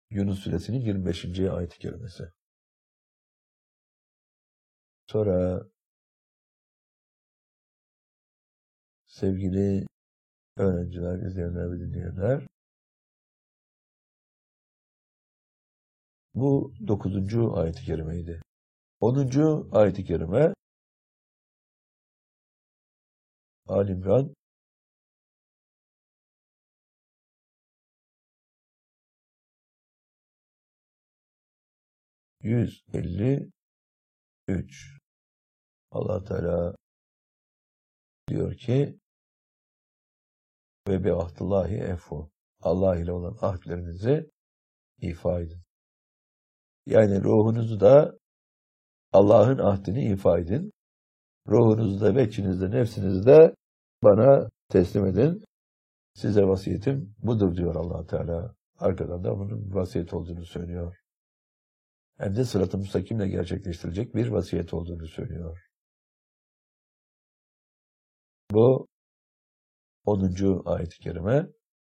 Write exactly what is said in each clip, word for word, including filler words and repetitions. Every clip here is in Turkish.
Yunus Suresinin yirmi beşinci ayet-i kerimesi. Sonra sevgili öğrenciler, izleyenler ve dinleyenler, bu dokuzuncu ayet-i kerimeydi. onuncu ayet-i kerime Ali İmran yüz elli üç. Allah Teala diyor ki ve bi ahdillahi efu. Allah ile olan ahdlerinizi ifa edin. Yani ruhunuzu da Allah'ın ahdini ifa edin. Ruhunuzu da ve içinizde, nefsinizi de bana teslim edin. Size vasiyetim budur diyor Allah Teala. Arkadan da bunun vasiyet olduğunu söylüyor. Hem de sırat-ı müstakimle gerçekleştirilecek bir vasiyet olduğunu söylüyor. Bu onuncu ayet-i kerime.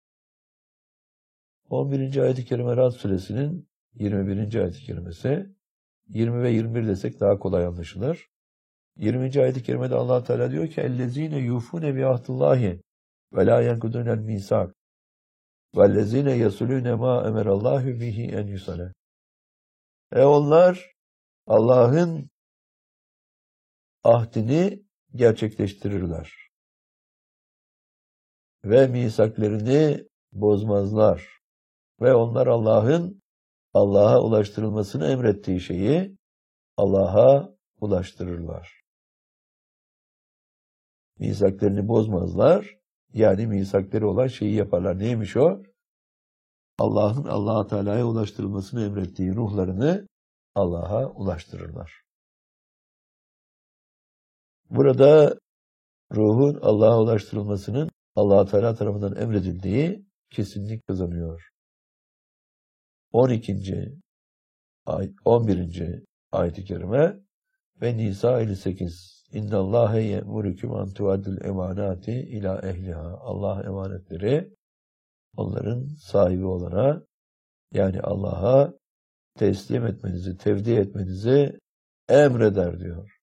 on birinci ayet-i kerime Ra'd suresinin yirmi birinci ayet-i kerimesi. yirmi ve yirmi bir desek daha kolay anlaşılır. yirminci ayet-i kerimede Allah Teala diyor ki ellezine yufune bi ahdillahi ve la yankudunel misak vellezine yasulune ma emerallahu bihi en yusale. E onlar Allah'ın ahdini gerçekleştirirler ve misaklerini bozmazlar ve onlar Allah'ın Allah'a ulaştırılmasını emrettiği şeyi Allah'a ulaştırırlar. Misaklerini bozmazlar, yani misakleri olan şeyi yaparlar. Neymiş o? Allah'ın Allah Teala'ya ulaştırılmasını emrettiği ruhlarını Allah'a ulaştırırlar. Burada ruhun Allah'a ulaştırılmasının Allah Teala tarafından emredildiği kesinlik kazanıyor. on ikinci ayet, on birinci ayet-i kerime ve Nisa elli sekiz. İnna Allahe ye'murukum an tu'addul emanati ila ehliha. Allah emanetleri onların sahibi olana, yani Allah'a teslim etmenizi, tevdi etmenizi emreder diyor.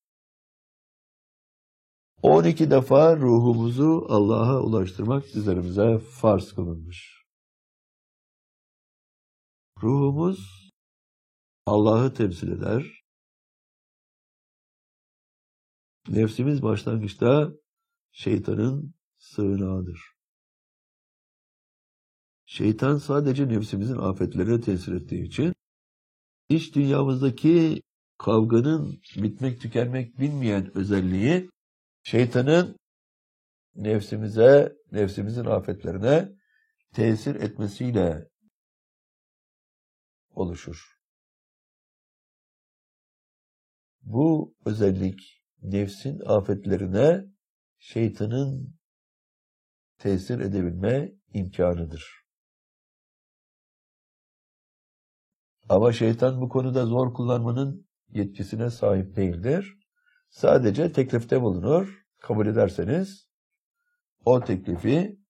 on iki defa ruhumuzu Allah'a ulaştırmak üzerimize farz kılınmış. Ruhumuz Allah'ı temsil eder. Nefsimiz başlangıçta şeytanın sığınağıdır. Şeytan sadece nefsimizin afetlerine tesir ettiği için iç dünyamızdaki kavganın bitmek tükenmek bilmeyen özelliği şeytanın nefsimize, nefsimizin afetlerine tesir etmesiyle oluşur. Bu özellik nefsin afetlerine şeytanın tesir edebilme imkanıdır. Ama şeytan bu konuda zor kullanmanın yetkisine sahip değildir. Sadece teklifte bulunur. Kabul ederseniz o teklifi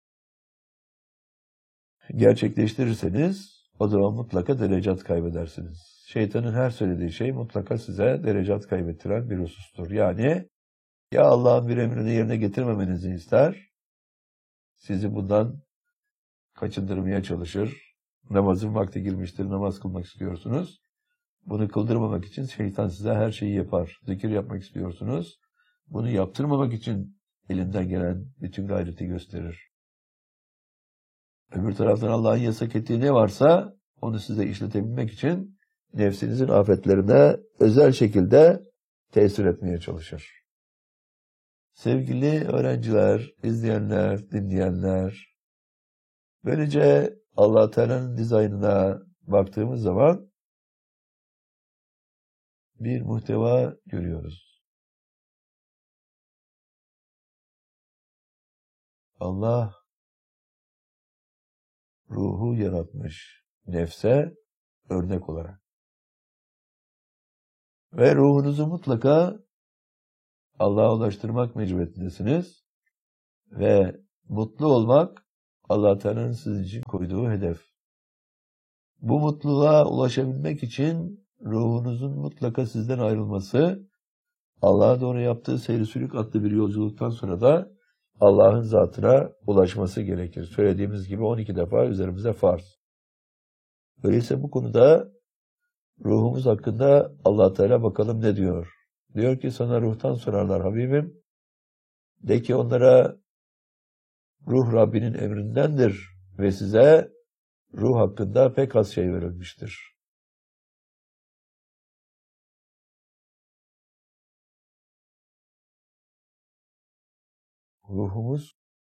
gerçekleştirirseniz o zaman mutlaka derecat kaybedersiniz. Şeytanın her söylediği şey mutlaka size derecat kaybettiren bir husustur. Yani ya Allah'ın bir emrini yerine getirmemenizi ister, sizi bundan kaçındırmaya çalışır. Namazın vakti girmiştir, namaz kılmak istiyorsunuz. Bunu kıldırmamak için şeytan size her şeyi yapar. Zikir yapmak istiyorsunuz. Bunu yaptırmamak için elinden gelen bütün gayreti gösterir. Öbür taraftan Allah'ın yasak ettiği ne varsa onu size işletebilmek için nefsinizin afetlerine özel şekilde tesir etmeye çalışır. Sevgili öğrenciler, izleyenler, dinleyenler, böylece Allah Teala'nın dizaynına baktığımız zaman bir muhteva görüyoruz. Allah ruhu yaratmış nefse örnek olarak. Ve ruhunuzu mutlaka Allah'a ulaştırmak mecburiyetindesiniz. Ve mutlu olmak Allah Teala'nın sizin için koyduğu hedef. Bu mutluluğa ulaşabilmek için ruhunuzun mutlaka sizden ayrılması, Allah'a doğru yaptığı seyri sülük adlı bir yolculuktan sonra da Allah'ın zatına ulaşması gerekir. Söylediğimiz gibi on iki defa üzerimize farz. Öyleyse bu konuda ruhumuz hakkında Allah Teala bakalım ne diyor. Diyor ki sana ruhtan sorarlar Habibim. De ki onlara ruh Rabbinin emrindendir ve size ruh hakkında pek az şey verilmiştir. Ruhumuz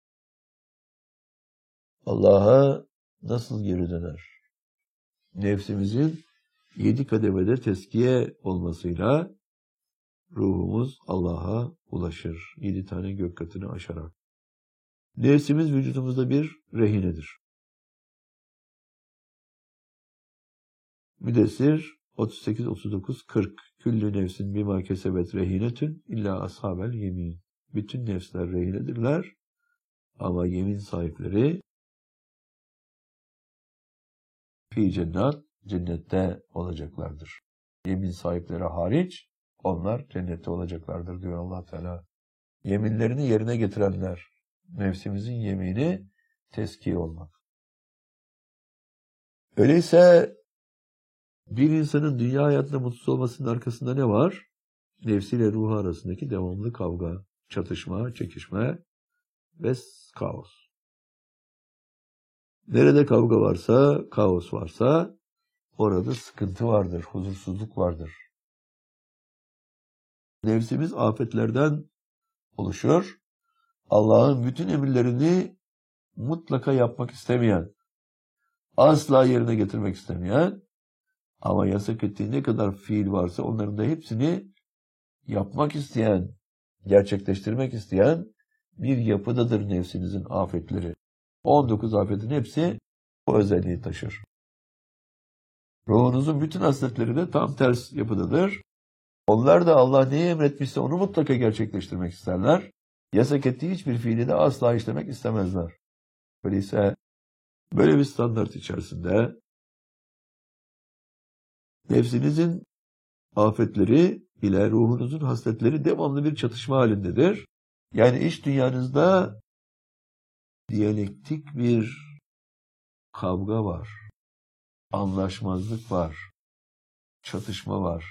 Allah'a nasıl geri döner? Nefsimizin yedi kademede tezkiye olmasıyla ruhumuz Allah'a ulaşır. Yedi tane gök katını aşarak. Nefsimiz vücudumuzda bir rehinedir. Müddessir otuz sekiz, otuz dokuz, kırk. Küllü nefsin bima kesebet rehinetün illa ashabel yemin. Bütün nefsler rehinedirler ama yemin sahipleri fi cennet, cennette olacaklardır. Yemin sahipleri hariç onlar cennette olacaklardır diyor Allah Teala. Yeminlerini yerine getirenler, nefsimizin yemini tezkiye olmak. Öyleyse bir insanın dünya hayatında mutsuz olmasının arkasında ne var? Nefsiyle ruhu arasındaki devamlı kavga, çatışma, çekişme ve kaos. Nerede kavga varsa, kaos varsa orada sıkıntı vardır, huzursuzluk vardır. Nefsimiz afetlerden oluşur. Allah'ın bütün emirlerini mutlaka yapmak istemeyen, asla yerine getirmek istemeyen ama yasak ettiği ne kadar fiil varsa onların da hepsini yapmak isteyen, gerçekleştirmek isteyen bir yapıdadır nefsinizin afetleri. on dokuz afetin hepsi bu özelliği taşır. Ruhunuzun bütün hasletleri de tam ters yapıdadır. Onlar da Allah neyi emretmişse onu mutlaka gerçekleştirmek isterler. Yasak ettiği hiçbir fiili de asla işlemek istemezler. Öyleyse böyle bir standart içerisinde nefsinizin afetleri ile ruhunuzun hasletleri devamlı bir çatışma halindedir. Yani iç dünyanızda diyalektik bir kavga var, anlaşmazlık var, çatışma var.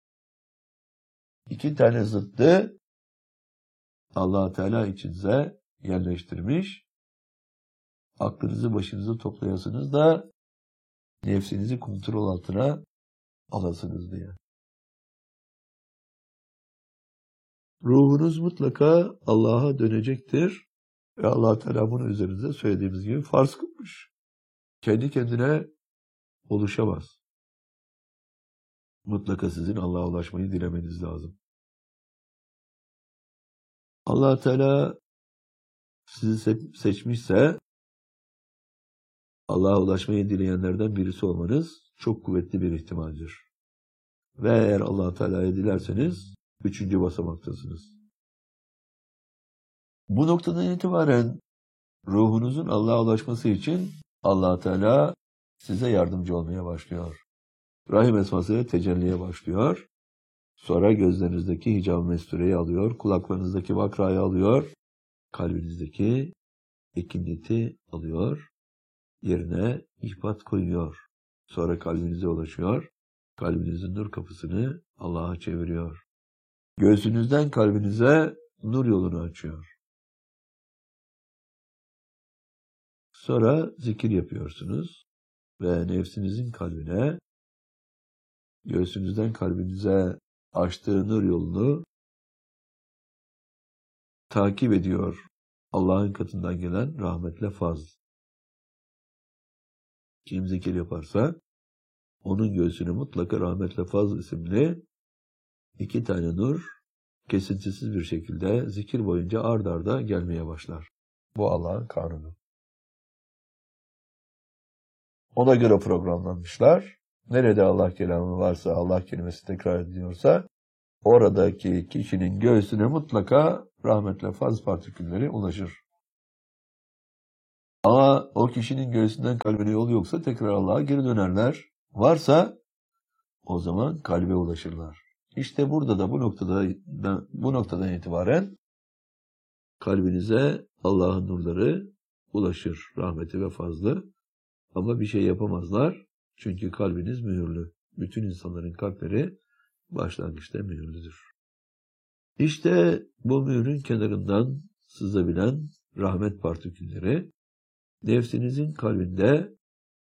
İki tane zıttı Allah Teala içinize yerleştirmiş. Aklınızı başınıza toplayasınız da nefsinizi kontrol altına alasınız diye. Ruhunuz mutlaka Allah'a dönecektir. Ve Allah Teala bunu üzerinize söylediğimiz gibi farz kılmış. Kendi kendine oluşamaz. Mutlaka sizin Allah'a ulaşmayı dilemeniz lazım. Allah Teala sizi seçmişse Allah'a ulaşmayı dileyenlerden birisi olmanız çok kuvvetli bir ihtimaldir. Ve eğer Allah Teala'yı dilerseniz üçüncü basamaktasınız. Bu noktadan itibaren ruhunuzun Allah'a ulaşması için Allah Teala size yardımcı olmaya başlıyor. Rahim esması tecelliye başlıyor. Sonra gözlerinizdeki hicab-ı mestureyi alıyor, kulaklarınızdaki vakrayı alıyor, kalbinizdeki ekinleti alıyor, yerine ihbat koyuyor. Sonra kalbinize ulaşıyor, kalbinizin nur kapısını Allah'a çeviriyor. Göğsünüzden kalbinize nur yolunu açıyor. Sonra zikir yapıyorsunuz ve nefsinizin kalbine, göğsünüzden kalbinize açtığı nur yolunu takip ediyor Allah'ın katından gelen rahmetle fazl. Kim zikir yaparsa onun göğsüne mutlaka rahmetle fazl isimli iki tane nur kesintisiz bir şekilde zikir boyunca ard arda gelmeye başlar. Bu Allah'ın kanunu. Ona göre programlanmışlar. Nerede Allah kelamı varsa, Allah kelimesi tekrar ediliyorsa oradaki kişinin göğsüne mutlaka rahmetle fazl partikülleri ulaşır. Ama o kişinin gerisinden kalbine yol yoksa tekrar Allah'a geri dönerler. Varsa o zaman kalbe ulaşırlar. İşte burada da bu noktada bu noktadan itibaren kalbinize Allah'ın nurları ulaşır. Rahmeti ve fazlı. Ama bir şey yapamazlar. Çünkü kalbiniz mühürlü. Bütün insanların kalpleri başlangıçta mühürlüdür. İşte bu mührün kenarından sızabilen rahmet partikülleri nefsinizin kalbinde